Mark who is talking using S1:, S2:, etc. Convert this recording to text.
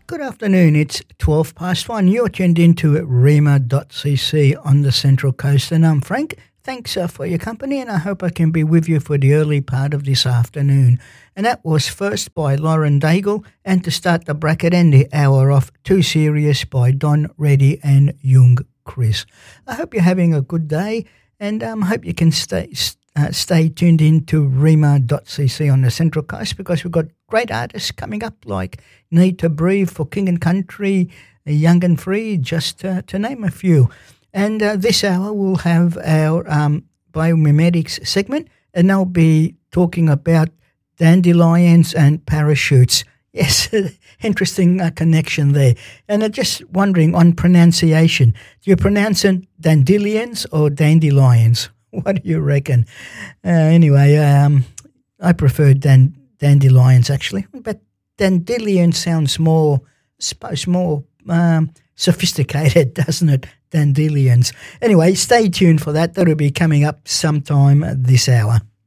S1: Good afternoon, it's 12 past 1. You're tuned into rema.cc on the Central Coast, and I'm Frank. Thanks for your company, and I hope I can be with you for the early part of this afternoon. And that was First by Lauren Daigle, and to start the bracket and the hour off, Too Serious by Don Reddy and Young Chris. I hope you're having a good day, and I hope you can stay tuned in to rema.cc on the Central Coast, because we've got great artists coming up like Need to Breathe for King and Country, Young and Free, just to name a few. And this hour we'll have our biomimetics segment, and they'll be talking about dandelions and parachutes. Yes, interesting connection there. And I'm just wondering on pronunciation, do you pronounce it dandelions or dandelions? What do you reckon? Anyway, I prefer dandelions actually, but dandelion sounds more sophisticated, doesn't it? Dandelions. Anyway, stay tuned for that. That'll be coming up sometime this hour.